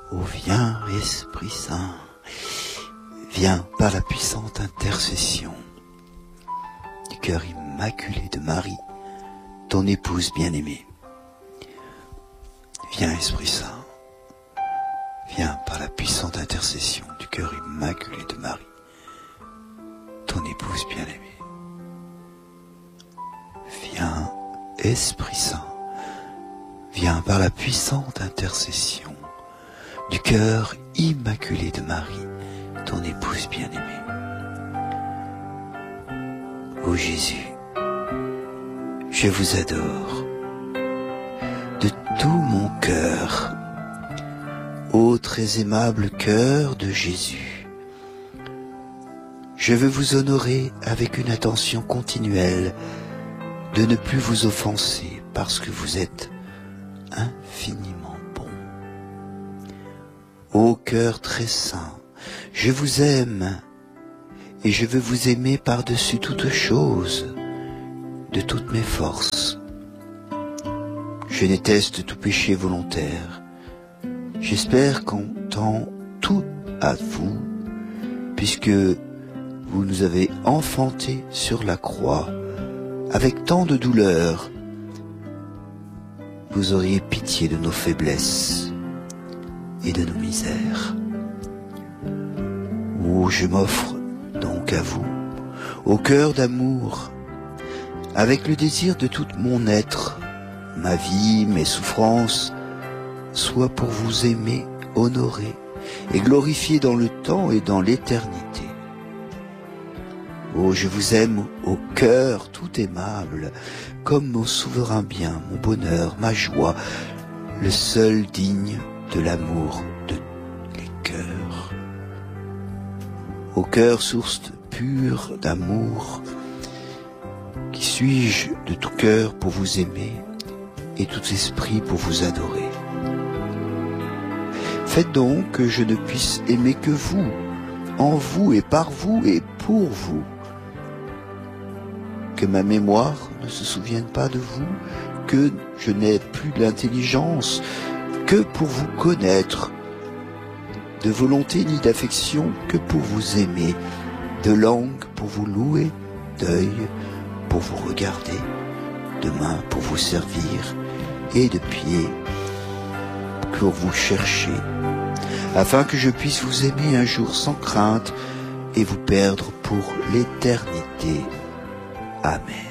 Oh, viens, Esprit Saint, viens par la puissante intercession du cœur immaculé de Marie, ton épouse bien-aimée. Viens, Esprit Saint, viens par la puissante intercession du cœur immaculé de Marie, ton épouse bien-aimée. Viens, Esprit Saint, viens par la puissante intercession du cœur immaculé de Marie, ton épouse bien-aimée. Ô Jésus, je vous adore de tout mon cœur, ô très aimable cœur de Jésus. Je veux vous honorer avec une attention continuelle de ne plus vous offenser parce que vous êtes infiniment bon. Ô cœur très saint, je vous aime et je veux vous aimer par-dessus toute chose, de toutes mes forces. Je déteste tout péché volontaire. J'espère qu'en tant tout à vous, puisque vous nous avez enfantés sur la croix, avec tant de douleur, vous auriez pitié de nos faiblesses et de nos misères. Oh, je m'offre donc à vous, au cœur d'amour, avec le désir de tout mon être, ma vie, mes souffrances, soit pour vous aimer, honorer et glorifier dans le temps et dans l'éternité. Oh, je vous aime au cœur tout aimable, comme mon souverain bien, mon bonheur, ma joie, le seul digne de l'amour de les cœurs. Au cœur source pure d'amour, qui suis-je de tout cœur pour vous aimer et tout esprit pour vous adorer. Faites donc que je ne puisse aimer que vous, en vous et par vous et pour vous. Que ma mémoire ne se souvienne pas de vous, que je n'ai plus l'intelligence que pour vous connaître, de volonté ni d'affection que pour vous aimer, de langue pour vous louer, d'œil pour vous regarder, de main pour vous servir et de pied pour vous chercher, afin que je puisse vous aimer un jour sans crainte et vous perdre pour l'éternité. Amen.